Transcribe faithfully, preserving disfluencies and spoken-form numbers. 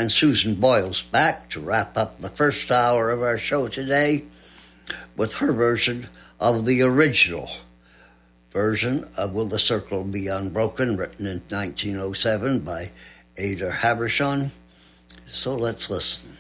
And Susan Boyle's back to wrap up the first hour of our show today with her version of the original version of Will the Circle Be Unbroken, written in nineteen oh seven by Ada Habershon. So let's listen.